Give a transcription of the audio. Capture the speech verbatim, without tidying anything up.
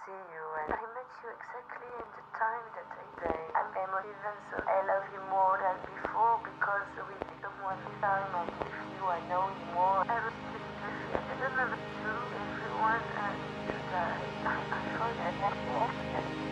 see you, and I met you exactly in the time that I say I'm emotive, and so I love you more than before because with someone this time I give you, I know